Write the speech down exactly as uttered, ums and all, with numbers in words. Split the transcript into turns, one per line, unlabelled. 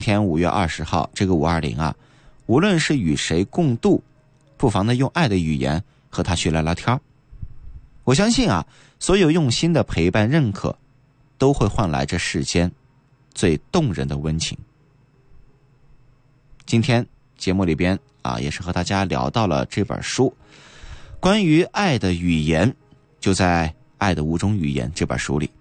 天五月二十号这个五二零啊，无论是与谁共度，不妨呢用爱的语言和他去聊聊天。我相信啊，所有用心的陪伴认可，都会换来这世间最动人的温情。今天节目里边啊，也是和大家聊到了这本书，关于爱的语言，就在《爱的五种语言》这本书里。